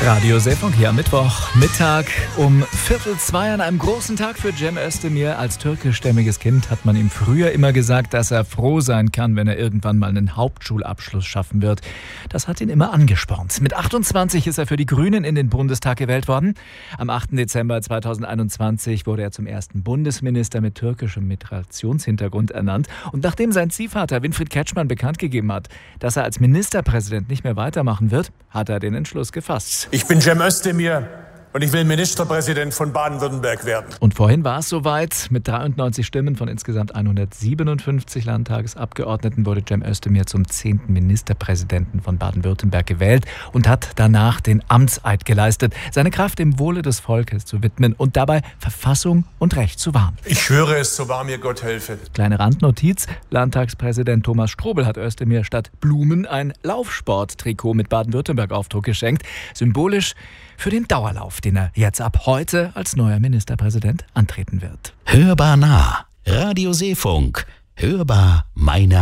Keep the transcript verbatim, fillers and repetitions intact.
Radio Seefunk hier am Mittwochmittag um Viertel zwei an einem großen Tag für Cem Özdemir. Als türkischstämmiges Kind hat man ihm früher immer gesagt, dass er froh sein kann, wenn er irgendwann mal einen Hauptschulabschluss schaffen wird. Das hat ihn immer angespornt. Mit achtundzwanzig ist er für die Grünen in den Bundestag gewählt worden. Am achten Dezember zweitausendeinundzwanzig wurde er zum ersten Bundesminister mit türkischem Migrationshintergrund ernannt. Und nachdem sein Ziehvater Winfried Kretschmann bekannt gegeben hat, dass er als Ministerpräsident nicht mehr weitermachen wird, hat er den Entschluss gefasst. Ich bin Cem Özdemir und ich will Ministerpräsident von Baden-Württemberg werden. Und vorhin war es soweit. Mit dreiundneunzig Stimmen von insgesamt hundertsiebenundfünfzig Landtagsabgeordneten wurde Cem Özdemir zum zehnten Ministerpräsidenten von Baden-Württemberg gewählt und hat danach den Amtseid geleistet, seine Kraft dem Wohle des Volkes zu widmen und dabei Verfassung und Recht zu wahren. Ich schwöre es, so wahr mir Gott helfe. Kleine Randnotiz: Landtagspräsident Thomas Strobel hat Özdemir statt Blumen ein Laufsport-Trikot mit Baden-Württemberg-Aufdruck geschenkt. Symbolisch für den Dauerlauf, den er jetzt ab heute als neuer Ministerpräsident antreten wird. Hörbar nah. Radio Seefunk. Hörbar meine